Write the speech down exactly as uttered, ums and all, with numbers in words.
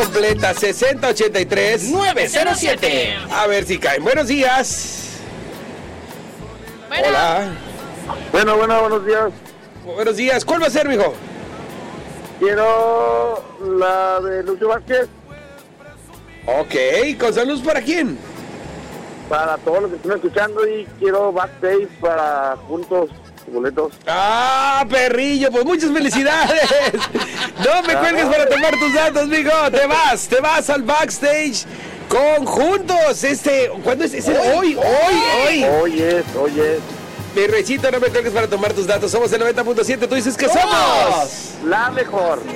completa, sesenta ochenta y tres nueve cero siete. A ver si caen. Buenos días. Bueno. Hola. Bueno, bueno, buenos días. Buenos días. ¿Cuál va a ser, mijo? Quiero la de Lucio Vázquez Ok, ¿con salud para quién? para todos los que están escuchando y quiero backstage para juntos boletos. Ah, perrillo, pues muchas felicidades. No me cuelgues para tomar tus datos, mijo. Te vas, te vas al backstage con juntos. Este, ¿cuándo es? ¿Es el hoy? Hoy, hoy. Hoy es, hoy es. Mi recito, no me cuelgues para tomar tus datos. Somos el noventa punto siete. Tú dices que somos La mejor.